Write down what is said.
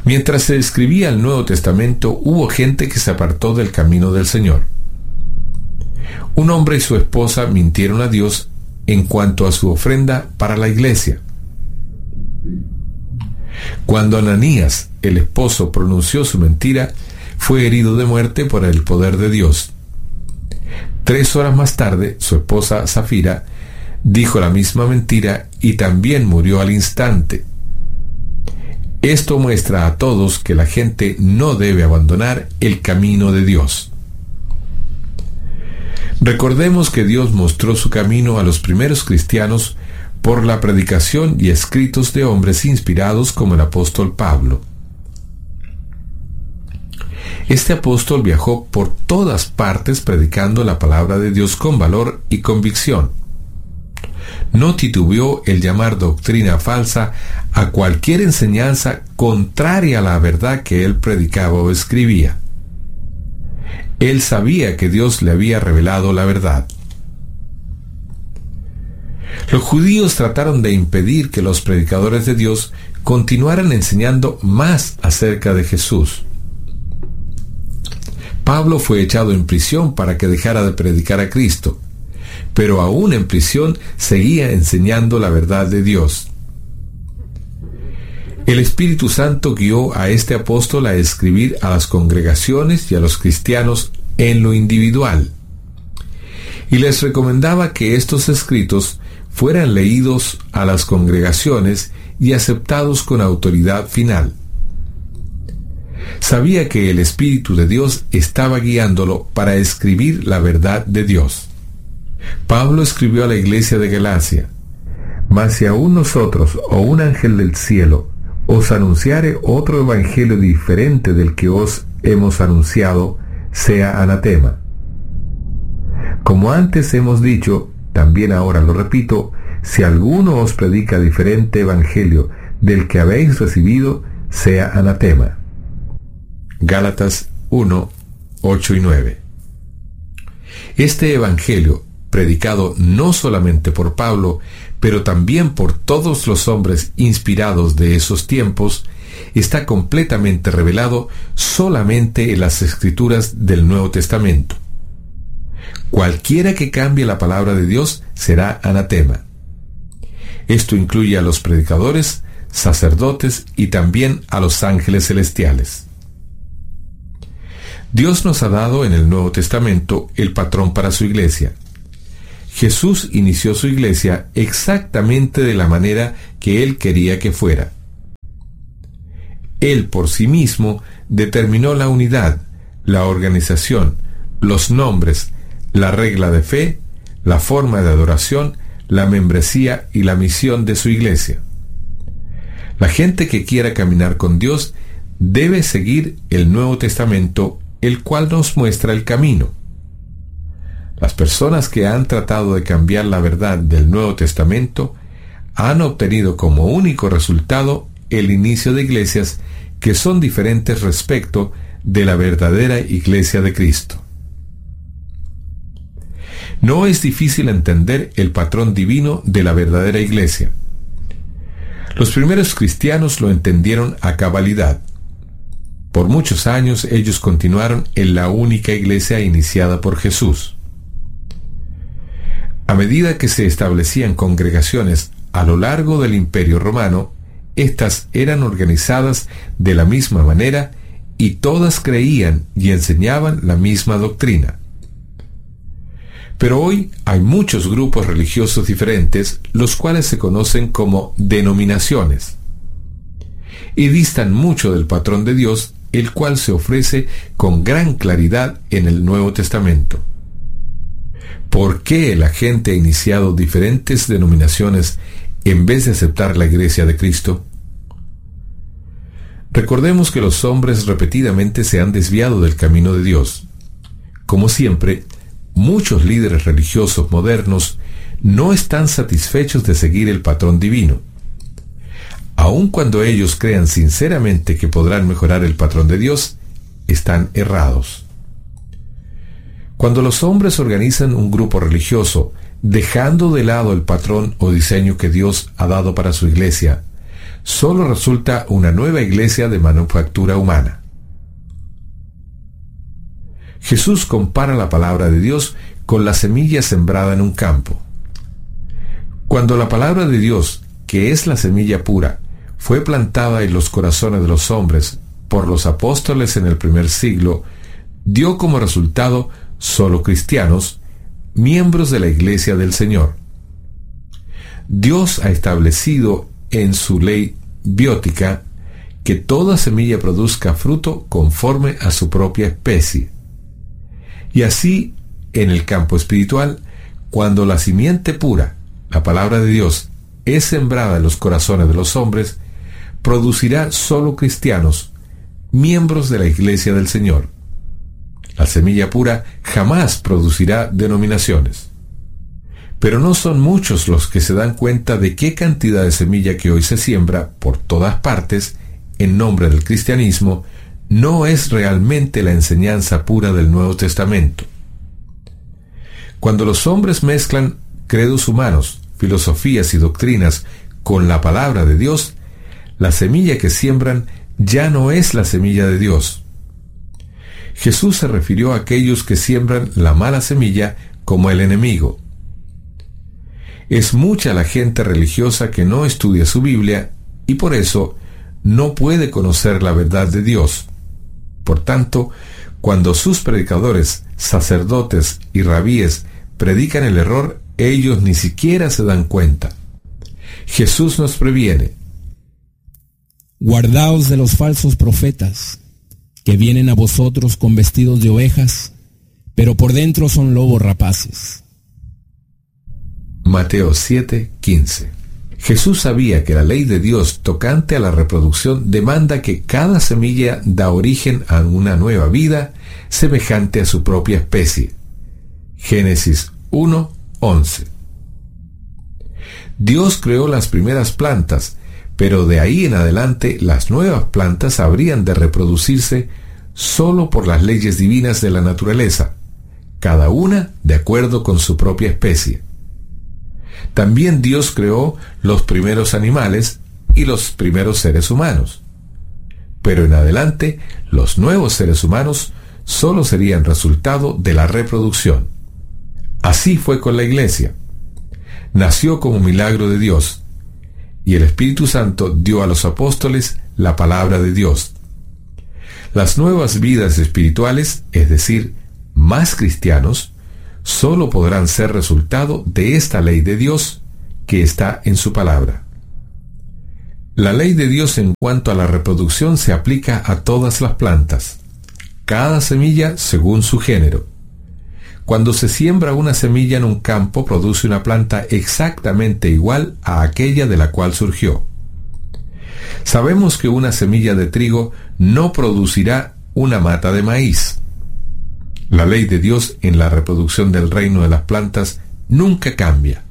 Mientras se escribía el Nuevo Testamento, hubo gente que se apartó del camino del Señor. Un hombre y su esposa mintieron a Dios en cuanto a su ofrenda para la iglesia. Cuando Ananías, el esposo, pronunció su mentira, fue herido de muerte por el poder de Dios. 3 horas más tarde, su esposa Safira dijo la misma mentira y también murió al instante. Esto muestra a todos que la gente no debe abandonar el camino de Dios. Recordemos que Dios mostró su camino a los primeros cristianos por la predicación y escritos de hombres inspirados como el apóstol Pablo. Este apóstol viajó por todas partes predicando la palabra de Dios con valor y convicción. No titubeó el llamar doctrina falsa a cualquier enseñanza contraria a la verdad que él predicaba o escribía. Él sabía que Dios le había revelado la verdad. Los judíos trataron de impedir que los predicadores de Dios continuaran enseñando más acerca de Jesús. Pablo fue echado en prisión para que dejara de predicar a Cristo, pero aún en prisión seguía enseñando la verdad de Dios. El Espíritu Santo guió a este apóstol a escribir a las congregaciones y a los cristianos en lo individual, y les recomendaba que estos escritos fueran leídos a las congregaciones y aceptados con autoridad final. Sabía que el Espíritu de Dios estaba guiándolo para escribir la verdad de Dios. Pablo escribió a la iglesia de Galacia: «Mas si aún nosotros o un ángel del cielo os anunciare otro evangelio diferente del que os hemos anunciado, sea anatema. Como antes hemos dicho, también ahora lo repito, si alguno os predica diferente evangelio del que habéis recibido, sea anatema». Gálatas 1, 8 y 9. Este evangelio, predicado no solamente por Pablo, pero también por todos los hombres inspirados de esos tiempos, está completamente revelado solamente en las Escrituras del Nuevo Testamento. Cualquiera que cambie la palabra de Dios será anatema. Esto incluye a los predicadores, sacerdotes y también a los ángeles celestiales. Dios nos ha dado en el Nuevo Testamento el patrón para su iglesia. Jesús inició su iglesia exactamente de la manera que Él quería que fuera. Él por sí mismo determinó la unidad, la organización, los nombres, la regla de fe, la forma de adoración, la membresía y la misión de su iglesia. La gente que quiera caminar con Dios debe seguir el Nuevo Testamento, el cual nos muestra el camino. Las personas que han tratado de cambiar la verdad del Nuevo Testamento han obtenido como único resultado el inicio de iglesias que son diferentes respecto de la verdadera iglesia de Cristo. No es difícil entender el patrón divino de la verdadera iglesia. Los primeros cristianos lo entendieron a cabalidad. Por muchos años ellos continuaron en la única iglesia iniciada por Jesús. A medida que se establecían congregaciones a lo largo del Imperio Romano, éstas eran organizadas de la misma manera y todas creían y enseñaban la misma doctrina. Pero hoy hay muchos grupos religiosos diferentes, los cuales se conocen como denominaciones, y distan mucho del patrón de Dios, el cual se ofrece con gran claridad en el Nuevo Testamento. ¿Por qué la gente ha iniciado diferentes denominaciones en vez de aceptar la iglesia de Cristo? Recordemos que los hombres repetidamente se han desviado del camino de Dios. Como siempre, muchos líderes religiosos modernos no están satisfechos de seguir el patrón divino. Aun cuando ellos crean sinceramente que podrán mejorar el patrón de Dios, están errados. Cuando los hombres organizan un grupo religioso, dejando de lado el patrón o diseño que Dios ha dado para su iglesia, solo resulta una nueva iglesia de manufactura humana. Jesús compara la palabra de Dios con la semilla sembrada en un campo. Cuando la palabra de Dios, que es la semilla pura, fue plantada en los corazones de los hombres por los apóstoles en el primer siglo, dio como resultado solo cristianos, miembros de la Iglesia del Señor. Dios ha establecido en su ley biótica que toda semilla produzca fruto conforme a su propia especie. Y así, en el campo espiritual, cuando la simiente pura, la palabra de Dios, es sembrada en los corazones de los hombres, producirá solo cristianos, miembros de la Iglesia del Señor. La semilla pura jamás producirá denominaciones. Pero no son muchos los que se dan cuenta de qué cantidad de semilla que hoy se siembra por todas partes en nombre del cristianismo no es realmente la enseñanza pura del Nuevo Testamento. Cuando los hombres mezclan credos humanos, filosofías y doctrinas con la palabra de Dios, la semilla que siembran ya no es la semilla de Dios. Jesús se refirió a aquellos que siembran la mala semilla como el enemigo. Es mucha la gente religiosa que no estudia su Biblia y por eso no puede conocer la verdad de Dios. Por tanto, cuando sus predicadores, sacerdotes y rabíes predican el error, ellos ni siquiera se dan cuenta. Jesús nos previene: guardaos de los falsos profetas, que vienen a vosotros con vestidos de ovejas, pero por dentro son lobos rapaces. Mateo 7:15. Jesús sabía que la ley de Dios tocante a la reproducción demanda que cada semilla da origen a una nueva vida semejante a su propia especie. Génesis 1:11. Dios creó las primeras plantas, pero de ahí en adelante las nuevas plantas habrían de reproducirse solo por las leyes divinas de la naturaleza, cada una de acuerdo con su propia especie. También Dios creó los primeros animales y los primeros seres humanos. Pero en adelante, los nuevos seres humanos solo serían resultado de la reproducción. Así fue con la Iglesia. Nació como milagro de Dios, y el Espíritu Santo dio a los apóstoles la palabra de Dios. Las nuevas vidas espirituales, es decir, más cristianos, solo podrán ser resultado de esta ley de Dios que está en su palabra. La ley de Dios en cuanto a la reproducción se aplica a todas las plantas, cada semilla según su género. Cuando se siembra una semilla en un campo, produce una planta exactamente igual a aquella de la cual surgió. Sabemos que una semilla de trigo no producirá una mata de maíz. La ley de Dios en la reproducción del reino de las plantas nunca cambia.